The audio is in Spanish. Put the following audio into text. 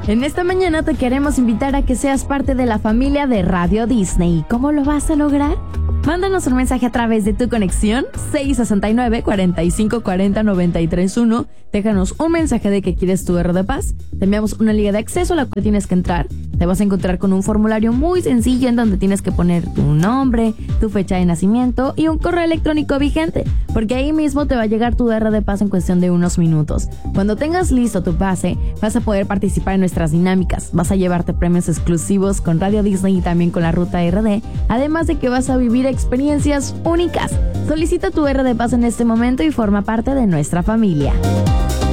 En esta mañana te queremos invitar a que seas parte de la familia de Radio Disney. ¿Cómo lo vas a lograr? Mándanos un mensaje a través de tu conexión 669-4540-931. Déjanos un mensaje de que quieres tu R de Paz. Te enviamos una liga de acceso a la cual tienes que entrar. Te vas a encontrar con un formulario muy sencillo en donde tienes que poner tu nombre, tu fecha de nacimiento y un correo electrónico vigente, porque ahí mismo te va a llegar tu R de Paz en cuestión de unos minutos. Cuando tengas listo tu pase, vas a poder participar en nuestras dinámicas. Vas a llevarte premios exclusivos con Radio Disney y también con la Ruta RD, además de que vas a vivir experiencias únicas. Solicita tu R de Paz en este momento y forma parte de nuestra familia.